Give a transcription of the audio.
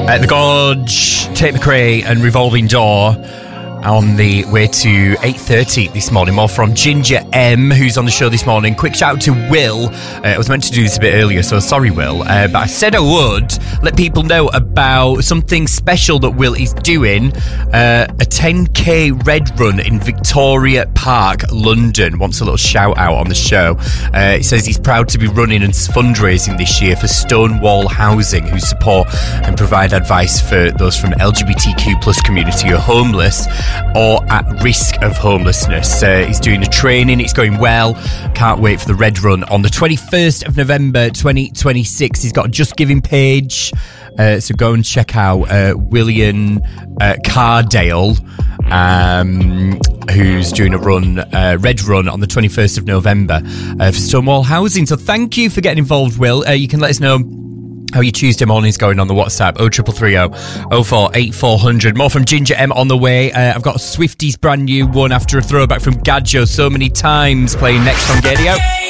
The Gorge, Tate McRae and Revolving Door on the way to 8:30 this morning. More from Ginger M, who's on the show this morning. Quick shout out to Will. I was meant to do this a bit earlier, so sorry, Will. But I said I would let people know about something special that Will is doing. A 10k red run in Victoria Park, London. Wants a little shout out on the show. He says he's proud to be running and fundraising this year for Stonewall Housing, who support and provide advice for those from LGBTQ plus community who are homeless or at risk of homelessness. He's doing a training, it's going well. Can't wait for the red run on the 21st of November 2026. He's got a Just Giving page, so go and check out William Cardale, who's doing a red run on the 21st of November for Stonewall Housing. So thank you for getting involved, Will. You can let us know how your Tuesday morning's going on the WhatsApp 0330 048400. More from Ginger M on the way. I've got Swifty's brand new one after a throwback from Gadjo so many times, playing next on Gadio.